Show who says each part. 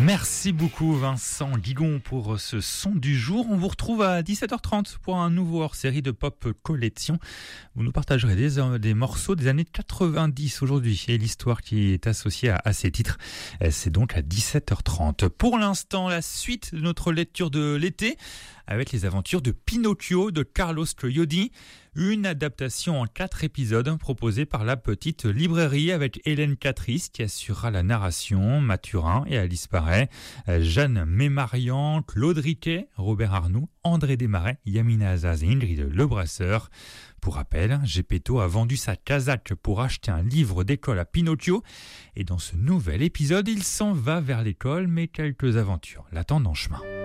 Speaker 1: Merci beaucoup Vincent Guigon pour ce son du jour. On vous retrouve à 17h30 pour un nouveau hors-série de Pop Collection. Vous nous partagerez des morceaux des années 90 aujourd'hui et l'histoire qui est associée à ces titres. C'est donc à 17h30. Pour l'instant, la suite de notre lecture de l'été avec les aventures de Pinocchio de Carlos Collodi. Une adaptation en 4 épisodes proposée par la petite librairie avec Hélène Catrice qui assurera la narration, Mathurin et Alice Paré, Jeanne Mémarian, Claude Riquet, Robert Arnoux, André Desmarais, Yamina Azaz et Ingrid Lebrasseur. Pour rappel, Gepetto a vendu sa casaque pour acheter un livre d'école à Pinocchio et dans ce nouvel épisode, il s'en va vers l'école mais quelques aventures l'attendent en chemin.